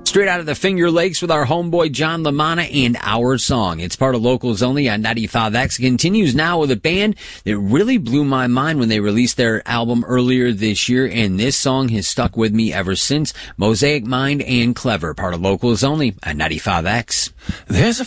Straight out of the Finger Lakes with our homeboy John LaManna and Our Song. It's part of Locals Only on 95X. It continues now with a band that really blew my mind when they released their album earlier this year, and this song has stuck with me ever since. Mosaic Mind and Clever, part of Locals Only on 95X. There's a